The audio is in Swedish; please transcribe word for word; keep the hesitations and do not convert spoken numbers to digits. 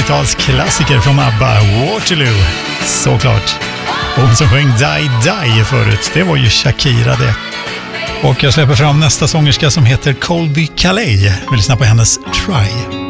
nittiotalsklassiker från ABBA, Waterloo, såklart. Och hon som sjöng Die Die förut, det var ju Shakira det. Och jag släpper fram nästa sångerska som heter Colby Calais. Vi lyssnar på hennes Try.